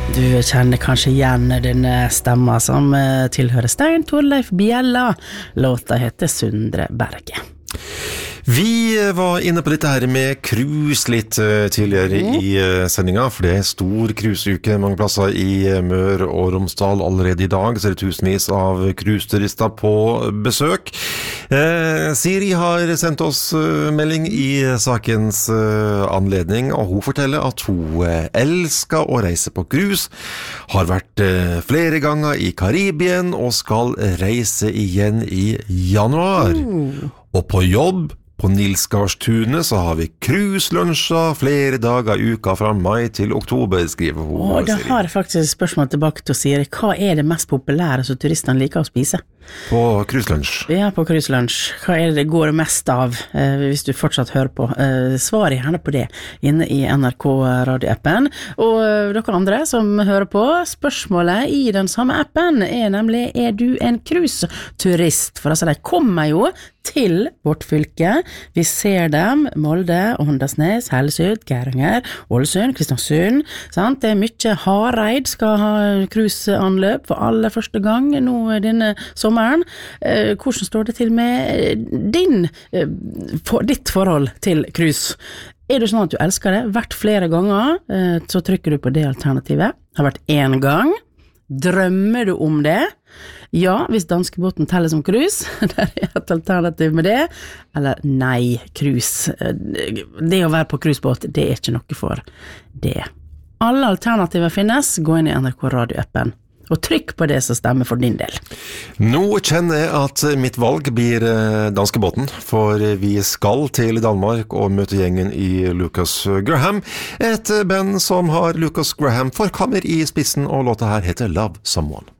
Du kjenner kanskje igjen denne stemma som tilhører Stein Torleif Bjella. Låta heter Sundre Berge. Vi var inne på dette her med cruise litt tidligere i sendinga, for det stor cruiseuke mange plasser i Mør og Romsdal allerede i dag, så det tusenvis av cruiseturister på besøk. Siri har sendt oss melding i sakens anledning, og hun forteller at hun elsker å reise på cruise, har vært flere ganger i Karibien og skal reise igjen i januar. Og på jobb på Nilsgardstunet så har vi cruiselunsjer flere dager i uka fra mai til oktober, skriver hun. Og da har jeg faktisk spørsmål tilbake til Siri. Hva det mest populære som turistene liker å spise? På cruiselunsj? Ja, på cruiselunsj. Hva det går mest av, hvis du fortsatt hører på? Svar gjerne på det inne i NRK radioappen. Og dere andre som hører på, spørsmålet i den samme appen nemlig, du en cruiseturist? For altså, de kommer jo til vårt fylke. Vi ser dem, Molde, Åndalsnes, Hellesylt, Geiranger, Ålesund, Kristiansund. Sant? Det mye. Hareid skal ha cruiseanløp for aller første gang nå denne sommeren. Hvordan står det til med ditt forhold til cruise? Det sånn at du elsker det? Vært flere ganger, så trykker du på det alternativet. Har vært en gang. Drømmer du om det? Ja, hvis danskebåten teller som cruise, der et alternativ med det. Eller nei, cruise. Det å være på cruisebåt, det ikke noe for det. Alle alternativer finnes. Gå inn i NRK radioappen. Og trykk på det som stemmer for din del. Nå kjenner jeg at mitt valg blir danskebåten, for vi skal til Danmark og møte gjengen i Lucas Graham, et band som har Lucas Graham for kammer i spissen, og låta her heter Love Someone.